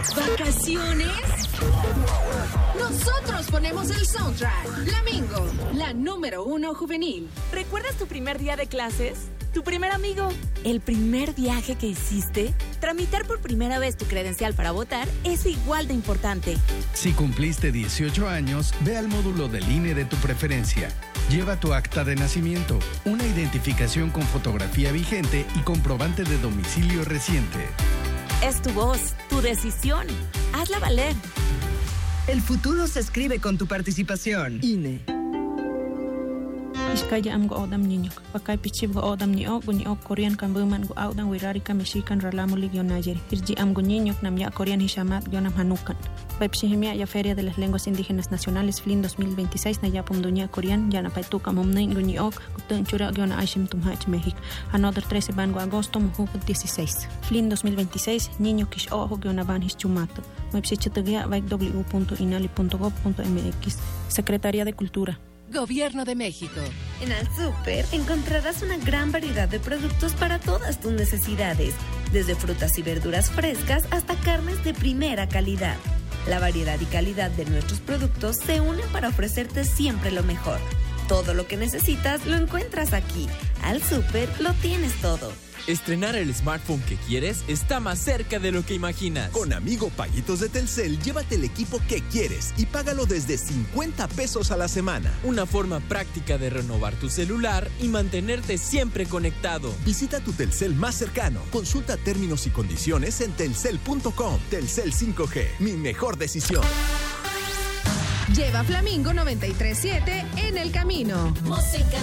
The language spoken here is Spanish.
¿Vacaciones? Nosotros ponemos el soundtrack. Flamingo, la número 1 juvenil. ¿Recuerdas tu primer día de clases? ¿Tu primer amigo? ¿El primer viaje que hiciste? Tramitar por primera vez tu credencial para votar es igual de importante. Si cumpliste 18 años, ve al módulo del INE de tu preferencia. Lleva tu acta de nacimiento, una identificación con fotografía vigente y comprobante de domicilio reciente. Es tu voz, tu decisión. Hazla valer. El futuro se escribe con tu participación. INE. Iskaya am go odam niño. Pakai pichib go odam niño Korean kan buman go audan wirarika mexican ralamuli guionayer. Irji am go niño nam ya Korean hishamat guionam hanukan. Paipshihimia ya Feria de las Lenguas Indígenas Nacionales FLIN 2026 na yapum dunia Korean ya na paituka momnei guñiok gutun chura guiona aishim tumhach México. Another 13 bango agosto mujuk 16. FLIN 2026 niño kish ojo guiona van hischumato. Website www.inali.gov.mx. Secretaría de Cultura. Gobierno de México. En Al Súper encontrarás una gran variedad de productos para todas tus necesidades, desde frutas y verduras frescas hasta carnes de primera calidad. La variedad y calidad de nuestros productos se unen para ofrecerte siempre lo mejor. Todo lo que necesitas lo encuentras aquí. Al Súper lo tienes todo. Estrenar el smartphone que quieres está más cerca de lo que imaginas. Con Amigo Paguitos de Telcel, llévate el equipo que quieres y págalo desde 50 pesos a la semana. Una forma práctica de renovar tu celular y mantenerte siempre conectado. Visita tu Telcel más cercano. Consulta términos y condiciones en telcel.com. Telcel 5G, mi mejor decisión. Lleva Flamingo 93.7 en el camino. Música